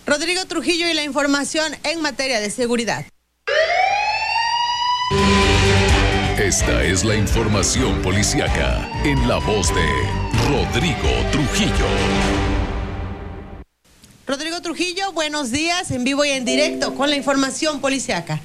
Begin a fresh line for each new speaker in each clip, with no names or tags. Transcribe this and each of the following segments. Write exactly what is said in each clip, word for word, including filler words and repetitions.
Rodrigo Trujillo y la información en materia de seguridad.
Esta es la información policiaca en la voz de Rodrigo Trujillo.
Rodrigo Trujillo, buenos días, en vivo y en directo con la información policiaca.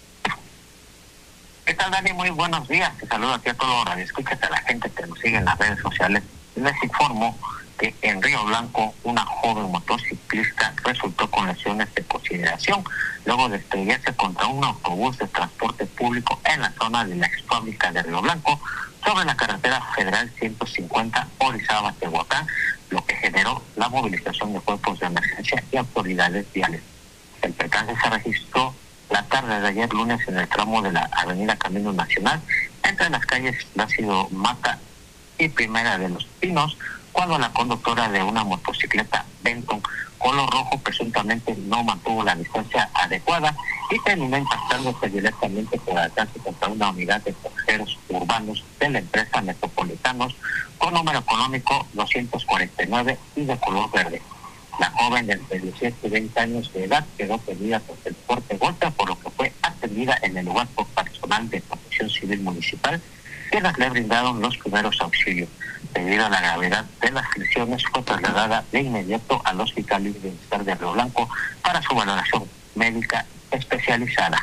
¿Qué tal, Dani? Muy buenos días. Te saludo aquí a todos los radioescuchas, a la gente que nos sigue en las redes sociales. Les informo que en Río Blanco una joven motociclista resultó con lesiones de consideración luego de estrellarse contra un autobús de transporte público en la zona de la exfábrica de Río Blanco sobre la carretera federal ciento cincuenta Orizaba-Tehuacán, lo que generó la movilización de cuerpos de emergencia y autoridades viales. El percance se registró la tarde de ayer lunes en el tramo de la avenida Camino Nacional entre las calles Plácido Mata y Primera de los Pinos, cuando la conductora de una motocicleta Benton color rojo presuntamente no mantuvo la distancia adecuada y terminó impactándose directamente por alcance contra una unidad de pasajeros urbanos de la empresa Metropolitanos con número económico doscientos cuarenta y nueve y de color verde. La joven de entre diecisiete y veinte años de edad quedó perdida por el fuerte golpe, por lo que fue atendida en el lugar por personal de Protección Civil Municipal, quienes le brindaron los primeros auxilios. Debido a la gravedad de las lesiones, fue trasladada de inmediato al Hospital Libre Bienestar de Río Blanco para su valoración médica especializada.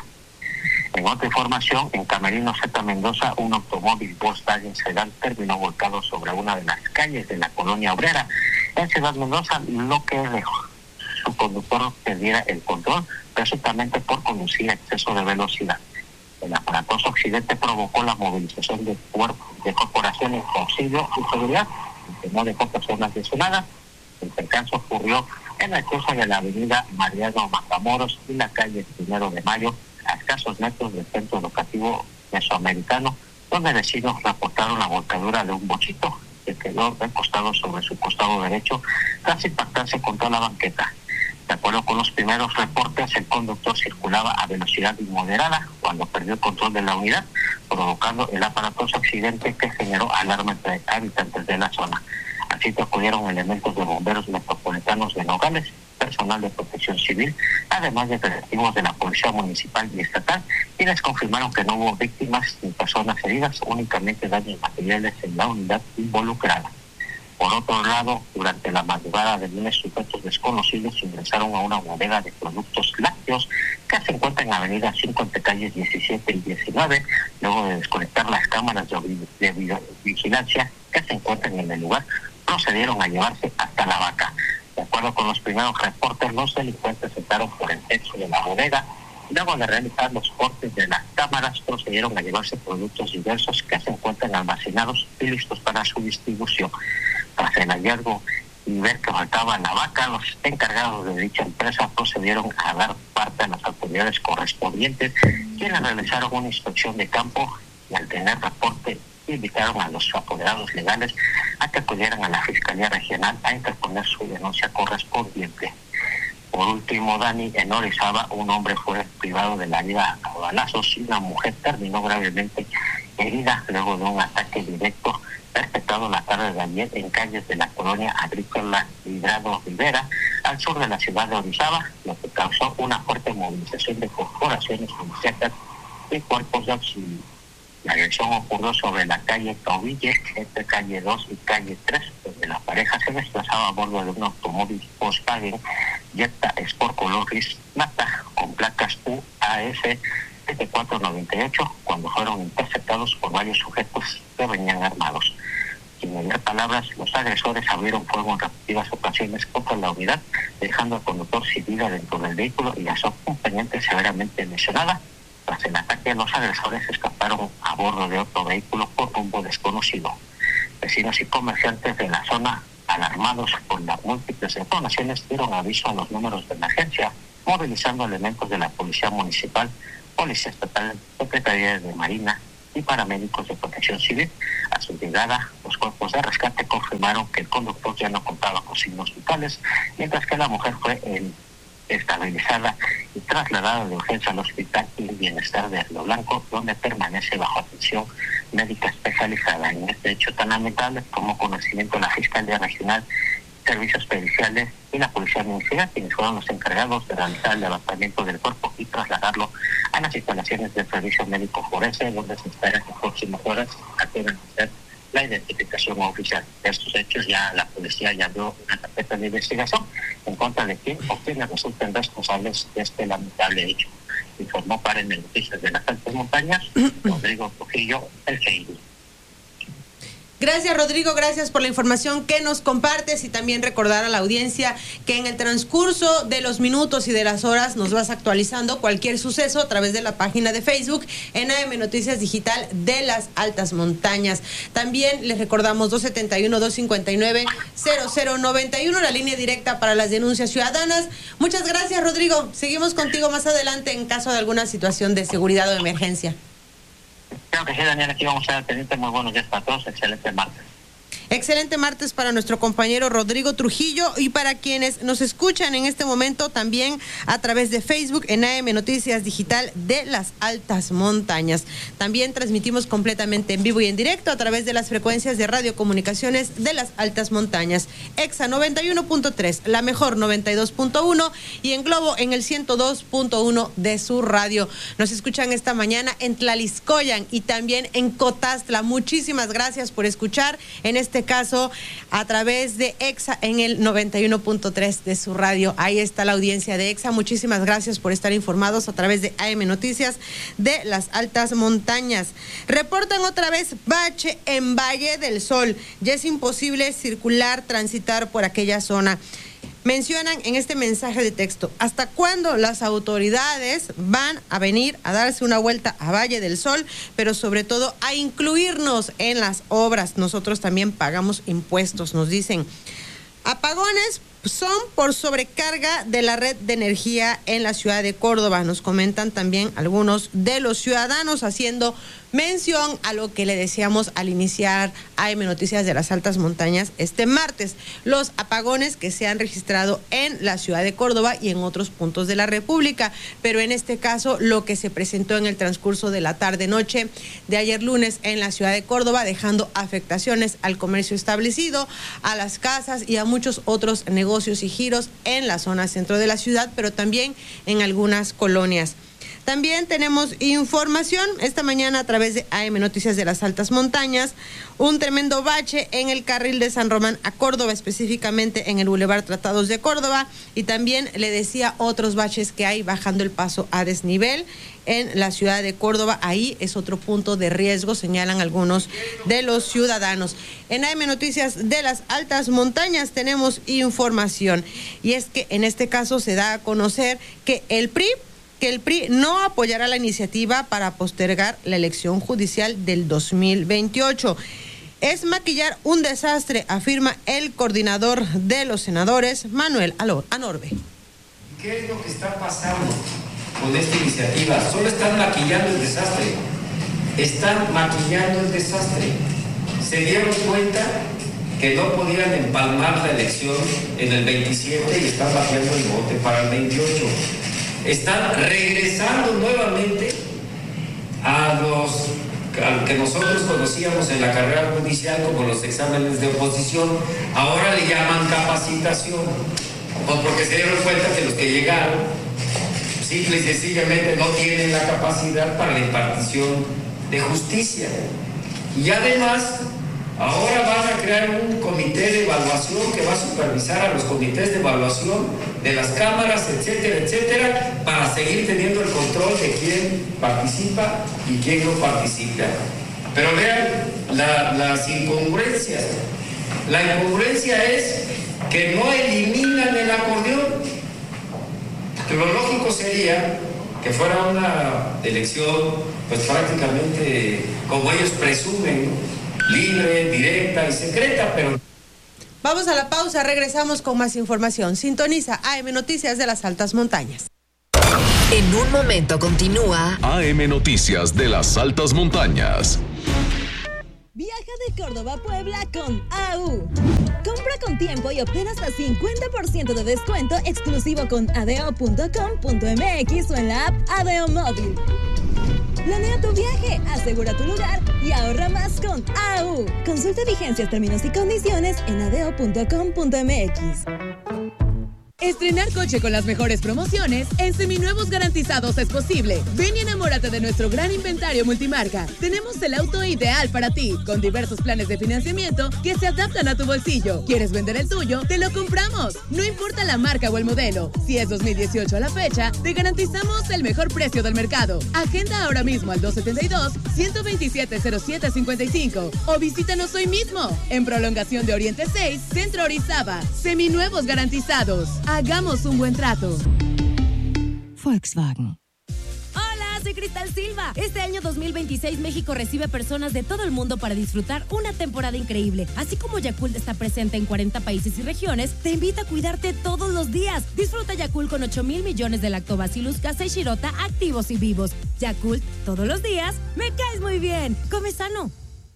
En otra información, en Camerino Z Mendoza, un automóvil Volkswagen Sedán terminó volcado sobre una de las calles de la colonia obrera en Ciudad Mendoza, lo que dejó su conductor perdiera el control, presuntamente por conducir a exceso de velocidad. El aparatoso accidente provocó la movilización de cuerpos de corporaciones de auxilio y seguridad, que no dejó personas lesionadas. El percance ocurrió en el cruce de la avenida Mariano Matamoros y la calle Primero de Mayo, a escasos metros del centro educativo mesoamericano, donde vecinos reportaron la volcadura de un bochito que quedó recostado sobre su costado derecho tras impactarse contra la banqueta. De acuerdo con los primeros reportes, el conductor circulaba a velocidad inmoderada cuando perdió el control de la unidad, provocando el aparatoso accidente que generó alarma entre habitantes de la zona. Así que acudieron elementos de bomberos metropolitanos de Nogales, personal de Protección Civil, además de efectivos de la Policía Municipal y Estatal, quienes confirmaron que no hubo víctimas ni personas heridas, únicamente daños materiales en la unidad involucrada. Por otro lado, durante la madrugada del lunes, sujetos desconocidos ingresaron a una bodega de productos lácteos que se encuentra en Avenida cinco entre calles diecisiete y diecinueve, luego de desconectar las cámaras de videovigilancia que se encuentran en el lugar, procedieron a llevarse hasta la vaca. De acuerdo con los primeros reportes, los delincuentes entraron por el techo de la bodega. Luego de realizar los cortes de las cámaras, procedieron a llevarse productos diversos que se encuentran almacenados y listos para su distribución. Tras el hallazgo y ver que faltaba la vaca, los encargados de dicha empresa procedieron a dar parte a las autoridades correspondientes, quienes realizaron una inspección de campo y al tener reporte invitaron a los apoderados legales a que acudieran a la Fiscalía Regional a interponer su denuncia correspondiente. Por último, Dani, en Orizaba, un hombre fue privado de la vida a balazos y una mujer terminó gravemente herida luego de un ataque directo perpetrado la tarde de ayer en calles de la colonia agrícola Librado Rivera, al sur de la ciudad de Orizaba, lo que causó una fuerte movilización de corporaciones policíacas y cuerpos de auxilio. La agresión ocurrió sobre la calle Tobille, entre calle dos y calle tres, donde la pareja se desplazaba a bordo de un automóvil Volkswagen Jetta Sport color gris mata con placas U A S siete cuatro nueve ocho, cuando fueron interceptados por varios sujetos que venían armados. Sin mediar palabras, los agresores abrieron fuego en repetidas ocasiones contra la unidad, dejando al conductor sin vida dentro del vehículo y a su acompañante severamente lesionada. Tras el ataque, los agresores escaparon a bordo de otro vehículo por rumbo desconocido. Vecinos y comerciantes de la zona, alarmados por las múltiples detonaciones, dieron aviso a los números de emergencia, movilizando elementos de la Policía Municipal, Policía Estatal, Secretaría de Marina y paramédicos de Protección Civil. A su llegada, los cuerpos de rescate confirmaron que el conductor ya no contaba con signos vitales, mientras que la mujer fue en estabilizada y trasladada de urgencia al Hospital y Bienestar de Río Blanco, donde permanece bajo atención médica especializada. En este hecho tan lamentable, tomó conocimiento la Fiscalía Regional servicios periciales y la policía municipal, quienes fueron los encargados de realizar el levantamiento del cuerpo y trasladarlo a las instalaciones del servicio médico forense, donde se espera que en próximas horas acaben a hacer la identificación oficial de estos hechos. Ya la policía ya abrió una carpeta de investigación en contra de quien o quienes resulten responsables de este lamentable hecho. Informó para en Noticias de las Altas Montañas Rodrigo Trujillo, el G I D.
Gracias, Rodrigo, gracias por la información que nos compartes y también recordar a la audiencia que en el transcurso de los minutos y de las horas nos vas actualizando cualquier suceso a través de la página de Facebook en A M Noticias Digital de las Altas Montañas. También les recordamos dos setenta y uno, dos cincuenta y nueve, cero cero noventa y uno, la línea directa para las denuncias ciudadanas. Muchas gracias, Rodrigo. Seguimos contigo más adelante en caso de alguna situación de seguridad o de emergencia.
Creo que sí, Daniel, aquí vamos a estar pendientes. Muy buenos días para todos. Excelente martes.
Excelente martes para nuestro compañero Rodrigo Trujillo y para quienes nos escuchan en este momento también a través de Facebook en A M Noticias Digital de las Altas Montañas. También transmitimos completamente en vivo y en directo a través de las frecuencias de radiocomunicaciones de las Altas Montañas. Exa noventa y uno punto tres, La Mejor noventa y dos punto uno y en Globo en el ciento dos punto uno de su radio. Nos escuchan esta mañana en Tlaliscoyan y también en Cotastla. Muchísimas gracias por escuchar en este caso a través de Exa en el noventa y uno punto tres de su radio. Ahí está la audiencia de Exa. Muchísimas gracias por estar informados a través de A M Noticias de las Altas Montañas. Reportan otra vez bache en Valle del Sol. Ya es imposible circular, transitar por aquella zona. Mencionan en este mensaje de texto, ¿hasta cuándo las autoridades van a venir a darse una vuelta a Valle del Sol, pero sobre todo a incluirnos en las obras? Nosotros también pagamos impuestos, nos dicen. Apagones son por sobrecarga de la red de energía en la ciudad de Córdoba. Nos comentan también algunos de los ciudadanos haciendo mención a lo que le decíamos al iniciar A M Noticias de las Altas Montañas este martes. Los apagones que se han registrado en la ciudad de Córdoba y en otros puntos de la República. Pero en este caso, lo que se presentó en el transcurso de la tarde-noche de ayer lunes en la ciudad de Córdoba, dejando afectaciones al comercio establecido, a las casas y a muchos otros negocios y giros en la zona centro de la ciudad, pero también en algunas colonias. También tenemos información esta mañana a través de A M Noticias de las Altas Montañas, un tremendo bache en el carril de San Román a Córdoba, específicamente en el Boulevard Tratados de Córdoba, y también le decía otros baches que hay bajando el paso a desnivel en la ciudad de Córdoba. Ahí es otro punto de riesgo, señalan algunos de los ciudadanos. En A M Noticias de las Altas Montañas tenemos información, y es que en este caso se da a conocer que el P R I que el P R I no apoyará la iniciativa para postergar la elección judicial del dos mil veintiocho. Es maquillar un desastre, afirma el coordinador de los senadores, Manuel Anorbe.
¿Qué es lo que está pasando con esta iniciativa? Solo están maquillando el desastre. Están maquillando el desastre. Se dieron cuenta que no podían empalmar la elección en el veintisiete y están bajando el bote para el veintiocho. Están regresando nuevamente a los a lo que nosotros conocíamos en la carrera judicial como los exámenes de oposición. Ahora le llaman capacitación, pues porque se dieron cuenta que los que llegaron simple y sencillamente no tienen la capacidad para la impartición de justicia. Y además ahora van a crear un comité de evaluación que va a supervisar a los comités de evaluación de las cámaras, etcétera, etcétera, para seguir teniendo el control de quién participa y quién no participa. Pero vean la, las incongruencias. La incongruencia es que no eliminan el acordeón. Lo lógico sería que fuera una elección, pues prácticamente, como ellos presumen, libre, directa y secreta, pero...
Vamos a la pausa, regresamos con más información. Sintoniza A M Noticias de las Altas Montañas.
En un momento continúa
A M Noticias de las Altas Montañas.
Viaja de Córdoba a Puebla con A U. Compra con tiempo y obtén hasta cincuenta por ciento de descuento exclusivo con adeo punto com punto m x o en la app Adeo Móvil. Planea tu viaje, asegura tu lugar y ahorra más con A U. Consulta vigencias, términos y condiciones en adeo punto com punto m x.
Estrenar coche con las mejores promociones en Seminuevos Garantizados es posible. Ven y enamórate de nuestro gran inventario multimarca. Tenemos el auto ideal para ti, con diversos planes de financiamiento que se adaptan a tu bolsillo. ¿Quieres vender el tuyo? ¡Te lo compramos! No importa la marca o el modelo. Si es dos mil dieciocho a la fecha, te garantizamos el mejor precio del mercado. Agenda ahora mismo al dos siete dos, uno dos siete, cero siete cinco cinco o visítanos hoy mismo en Prolongación de Oriente seis, Centro Orizaba. Seminuevos Garantizados. Hagamos un buen trato.
Volkswagen.
Hola, soy Cristal Silva. Este año dos mil veintiséis México recibe personas de todo el mundo para disfrutar una temporada increíble. Así como Yakult está presente en cuarenta países y regiones, te invita a cuidarte todos los días. Disfruta Yakult con ocho mil millones de lactobacillus casei shirota activos y vivos. Yakult, todos los días, me caes muy bien. Come sano.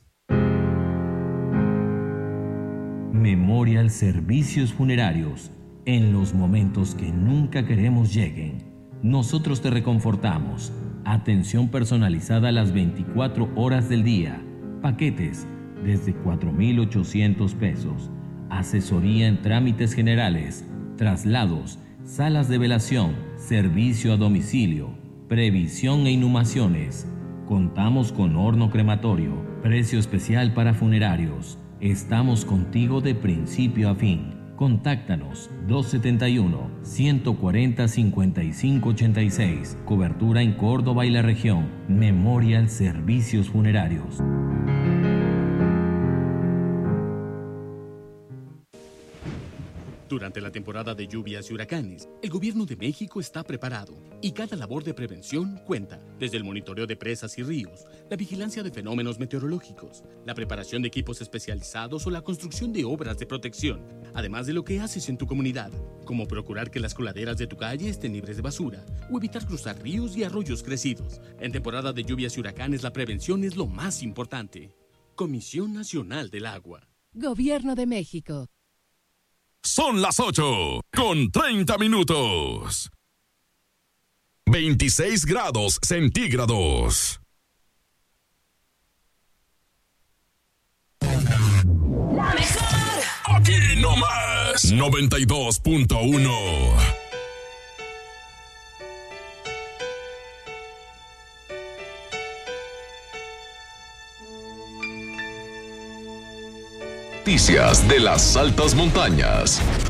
Memorial Servicios Funerarios. En los momentos que nunca queremos lleguen, nosotros te reconfortamos. Atención personalizada a las veinticuatro horas del día. Paquetes desde cuatro mil ochocientos pesos. Asesoría en trámites generales, traslados, salas de velación, servicio a domicilio, previsión e inhumaciones. Contamos con horno crematorio, precio especial para funerarios. Estamos contigo de principio a fin. Contáctanos dos siete uno, uno cuatro cero, cinco cinco ocho seis. Cobertura en Córdoba y la región. Memorial Servicios Funerarios.
Durante la temporada de lluvias y huracanes, el Gobierno de México está preparado y cada labor de prevención cuenta, desde el monitoreo de presas y ríos, la vigilancia de fenómenos meteorológicos, la preparación de equipos especializados o la construcción de obras de protección, además de lo que haces en tu comunidad, como procurar que las coladeras de tu calle estén libres de basura o evitar cruzar ríos y arroyos crecidos. En temporada de lluvias y huracanes, la prevención es lo más importante. Comisión Nacional del Agua.
Gobierno de México.
Son las ocho con treinta minutos. veintiséis grados centígrados.
La mejor.
Aquí nomás. noventa y dos punto uno. Noticias de las altas montañas.